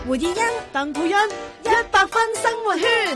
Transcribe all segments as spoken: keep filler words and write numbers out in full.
胡燕欣、 鄧佩欣，一百分生活圈。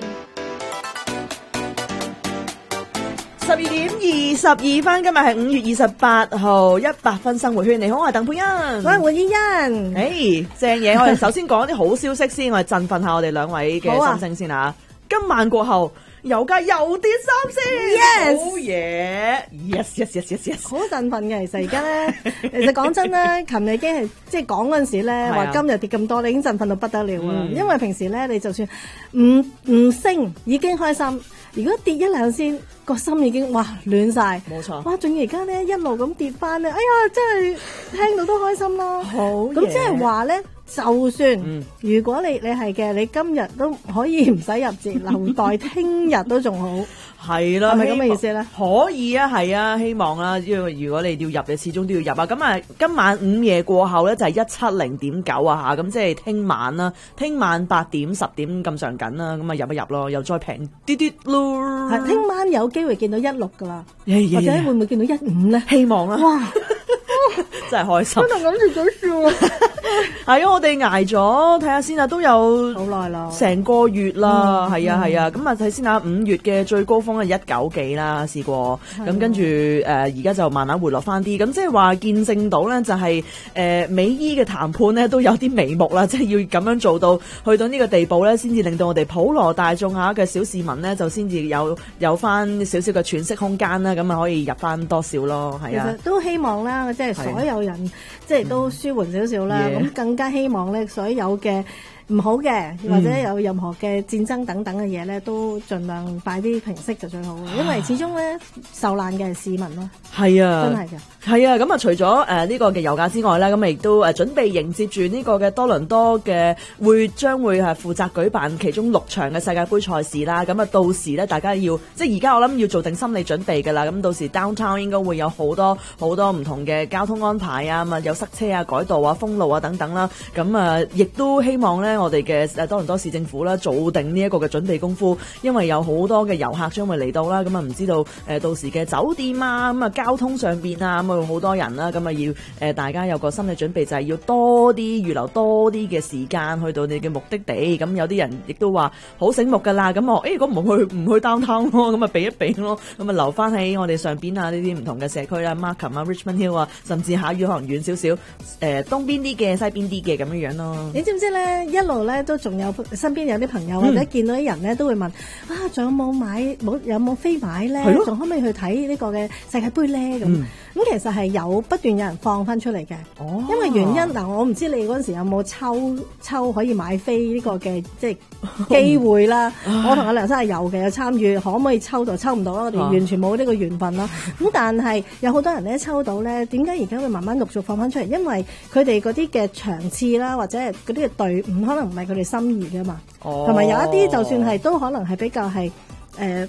十二點二十二分，今日係五月二十八號，一百分生活圈。你好，我係鄧佩欣， 我係胡燕欣。 誒，正嘢！我哋首先講啲好消息先，我哋振奮下我哋兩位嘅心聲先吓。今晚過後，油價又跌三仙，好嘢 ！Yes yes yes yes yes， 好振奮嘅。其實而家咧，其實講真咧，琴日已經係即係講嗰陣時咧，話今日跌咁多，你已經振奮到不得了啦。嗯、因為平時咧，你就算唔唔升已經開心，如果跌一兩仙，個心已經哇亂晒。 冇錯。 哇！仲要而家咧一路咁跌翻咧，哎呀，真係聽到都開心啦。 好， 咁即係話咧。就算、嗯、如果你你係嘅，你今日都可以唔使入節，留待聽日都仲好。 係啦， 係咪咁嘅意思咧？ 可以啊，係啊，希望啦，因為如果你要入，你始終都要入啊。咁啊，今晚午夜過後咧就係一七零點九啊嚇，咁即係聽晚啦，聽晚八點十點咁上緊啦，咁啊入一入咯，又再平啲啲咯。 係，聽晚有機會見到一六噶啦， yeah, yeah, 或者會唔會見到一五咧？ 希望啦。 哇！ 真係開心， 真係諗住嘴笑啊！ 係啊，我哋捱咗睇下先啊，都有好耐啦， 成個月啦，係、嗯、啊係啊，咁啊睇先啊，五月嘅最高峰係一九幾啦，試過，咁跟住誒而家就慢慢回落翻啲，咁即係話見證到咧就係、是、誒、呃、美伊嘅談判咧都有啲眉目啦，即、就、係、是、要咁樣做到去到呢個地步咧，先至令到我哋普羅大眾下嘅小市民咧就先至有有翻少少嘅喘息空間啦，咁啊可以入翻多少咯，係啊， 其實都希望啦，即係所有人即係都舒緩少少啦，咁、嗯、更加希望咧所有嘅唔好嘅或者有任何嘅戰爭等等嘅嘢咧，都盡量快啲平息就最好，因為始終咧受難嘅係市民咯。 係啊， 真係嘅。 係啊，咁啊除咗誒呢個嘅油價之外咧，咁啊亦都誒準備迎接住呢個嘅多倫多嘅會將會係負責舉辦其中六場嘅世界盃賽事啦。咁啊到時咧，大家要即係而家我諗要做定心理準備㗎啦。咁到時 downtown 應該會有好多好多唔同嘅交通安排啊，咁啊有塞車啊、改道啊、封路啊等等啦。咁啊亦都希望咧，我哋嘅誒多倫多市政府啦，做定呢一個嘅準備功夫，因為有好多嘅遊客將會嚟到啦。咁啊唔知道誒到時嘅酒店啊，咁啊交通上邊啊，咁啊好多人啦，咁啊要誒大家有個心理準備，就係要多啲預留多啲嘅時間去到你嘅目的地。咁有啲人亦都話好醒目噶啦，咁我誒如果唔去唔去 downtown 咯，咁啊避一避咯，咁啊留翻喺我哋上邊啊呢啲唔同嘅社區啦 Markham 啊 Richmond Hill 啊，甚至下雨可能遠少少誒東邊啲嘅西邊啲嘅咁樣樣咯。 你知唔知咧？一路咧都仲有身邊有啲朋友、嗯、或者見到啲人咧都會問啊，仲有冇買冇有冇飛買咧？仲可唔可以去睇呢個嘅世界盃咧？咁咁、嗯、其實係有不斷有人放翻出嚟嘅。哦，因為原因嗱，我唔知你嗰陣時有冇抽抽可以買飛呢個嘅即係機會啦。我同阿梁生係有嘅，有參與，可唔可以抽到？抽唔到啦，我哋完全冇呢個緣分啦。咁但係有好多人咧抽到咧，點解而家會慢慢陸續放翻出嚟？因為佢哋嗰啲嘅場次啦，或者係嗰啲嘅隊伍，可能唔係佢哋心儀嘅嘛。哦，同埋有一啲就算係都可能係比較係誒